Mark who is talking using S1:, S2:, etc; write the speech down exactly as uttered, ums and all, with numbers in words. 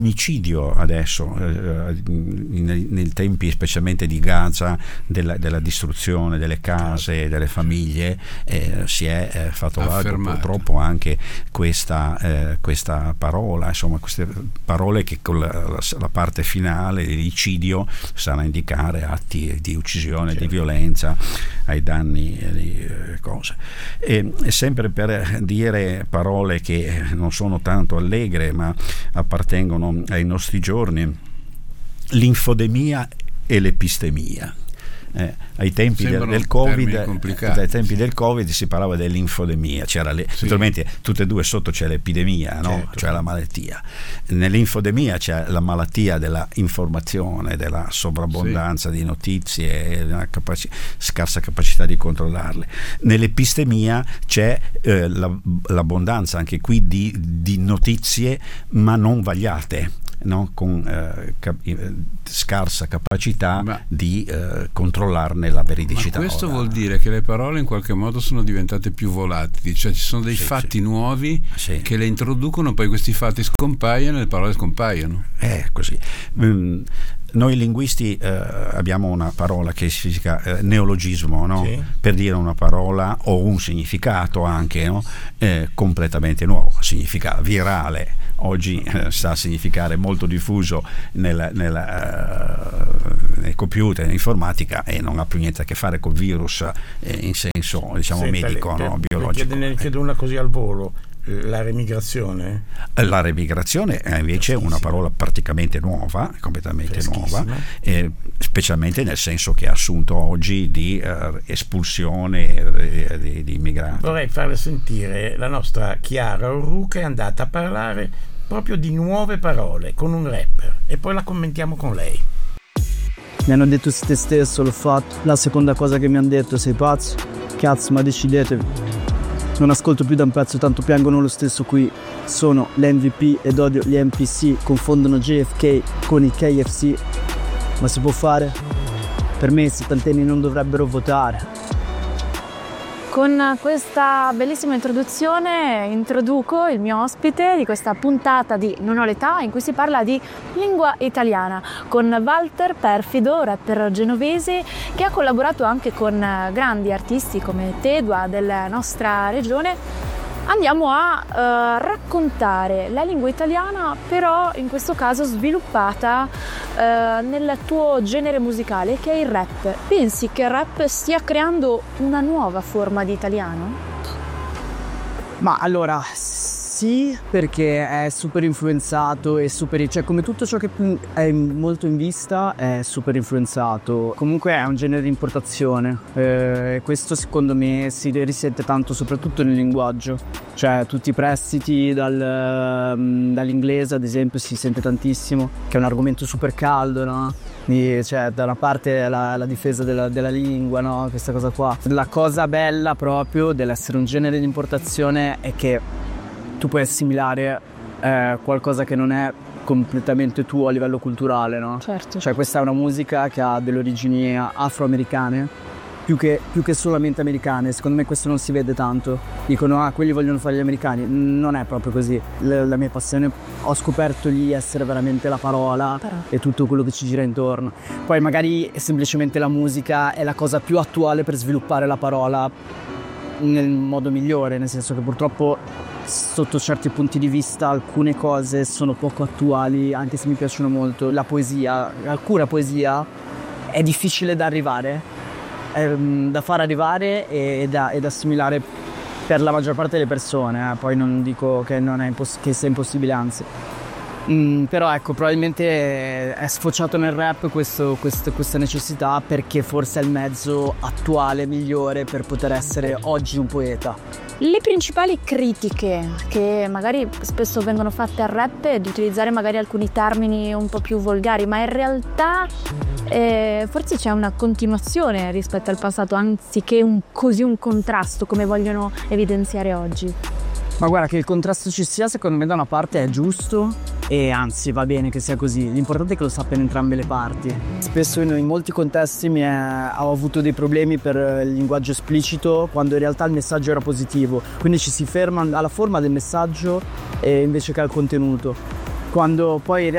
S1: omicidio adesso, eh, nei, nei tempi specialmente di Gaza, della, della distruzione delle case, delle famiglie, eh, si è eh, fatto valere purtroppo anche questa, eh, questa parola, insomma queste parole che con la, la, la parte finale dell'icidio stanno a indicare atti di uccisione, certo, di violenza ai danni di eh, cose. E, e sempre per dire parole che non sono tanto allegre ma appartengono ai nostri giorni, l'infodemia e l'epistemia. Eh, ai tempi del, del Covid ai tempi del Covid si parlava dell'infodemia, c'era le, sì, naturalmente tutte e due sotto c'è l'epidemia, no? Certo. Cioè la malattia. Nell'infodemia c'è la malattia della informazione, della sovrabbondanza, sì, di notizie, della capaci- scarsa capacità di controllarle. Nell'epistemia c'è eh, la, l'abbondanza anche qui di, di notizie ma non vagliate, no? Con eh, cap- scarsa capacità ma, di eh, controllarne la veridicità.
S2: Ma questo
S1: ora.
S2: vuol dire che le parole in qualche modo sono diventate più volatili, cioè ci sono dei sì, fatti sì. nuovi sì. che le introducono, poi questi fatti scompaiono e le parole scompaiono.
S1: È così. Mm. Noi linguisti eh, abbiamo una parola che significa eh, neologismo, no? Sì. Per dire una parola o un significato anche, no? eh, completamente nuovo, significa virale. Oggi eh, sa significare molto diffuso nel, nel, uh, nei computer, nell'informatica, e non ha più niente a che fare con virus eh, in senso, diciamo,
S3: Senta,
S1: medico,
S3: le,
S1: no?
S3: le,
S1: biologico.
S3: Ne chiedo una così al volo. La remigrazione?
S1: La remigrazione è invece una parola praticamente nuova, completamente nuova, eh, specialmente nel senso che ha assunto oggi di eh, espulsione eh, di, di immigrati.
S3: Vorrei farle sentire la nostra Chiara Orru, che è andata a parlare proprio di nuove parole con un rapper, e poi la commentiamo con lei.
S4: Mi hanno detto se te stesso, l'ho fatto. La seconda cosa che mi hanno detto: sei pazzo? Cazzo, ma decidetevi. Non ascolto più da un pezzo, tanto piangono lo stesso qui. Sono l'M V P ed odio gli N P C. Confondono J F K con i K F C. Ma si può fare? Per me i settantenni non dovrebbero votare.
S5: Con questa bellissima introduzione introduco il mio ospite di questa puntata di Non ho l'età, in cui si parla di lingua italiana, con Walter Perfido, rapper genovese che ha collaborato anche con grandi artisti come Tedua della nostra regione. Andiamo a uh, raccontare la lingua italiana, però in questo caso sviluppata uh, nel tuo genere musicale, che è il rap. Pensi che il rap stia creando una nuova forma di italiano?
S4: Ma allora sì, perché è super influenzato e super, cioè come tutto ciò che è molto in vista è super influenzato. Comunque è un genere di importazione, eh, questo secondo me si risente tanto soprattutto nel linguaggio, cioè tutti i prestiti dal, dall'inglese ad esempio si sente tantissimo, che è un argomento super caldo, no? E, cioè da una parte la, la difesa della, della lingua, no? Questa cosa qua. La cosa bella proprio dell'essere un genere di importazione è che tu puoi assimilare eh, qualcosa che non è completamente tuo a livello culturale, no?
S5: Certo.
S4: Cioè questa è una musica che ha delle origini afroamericane più che, più che solamente americane. Secondo me questo non si vede tanto. Dicono, ah, quelli vogliono fare gli americani. Non è proprio così. La, la mia passione, ho scoperto lì essere veramente la parola Però. e tutto quello che ci gira intorno. Poi magari semplicemente la musica è la cosa più attuale per sviluppare la parola nel modo migliore, nel senso che purtroppo sotto certi punti di vista alcune cose sono poco attuali, anche se mi piacciono molto. La poesia, alcuna poesia è difficile da arrivare, è, da far arrivare e da, e da assimilare per la maggior parte delle persone, eh. Poi non dico che, non è imposs- che sia impossibile, anzi. Mm, però ecco, probabilmente è sfociato nel rap questo, questo, questa necessità, perché forse è il mezzo attuale migliore per poter essere oggi un poeta.
S5: Le principali critiche che magari spesso vengono fatte al rap è di utilizzare magari alcuni termini un po' più volgari, ma in realtà eh, forse c'è una continuazione rispetto al passato, anziché un, così un contrasto come vogliono evidenziare oggi.
S4: Ma guarda, che il contrasto ci sia, secondo me da una parte è giusto, e anzi va bene che sia così, l'importante è che lo sappiano entrambe le parti. Spesso in, in molti contesti mi è, ho avuto dei problemi per il linguaggio esplicito, quando in realtà il messaggio era positivo, quindi ci si ferma alla forma del messaggio eh, invece che al contenuto. Quando poi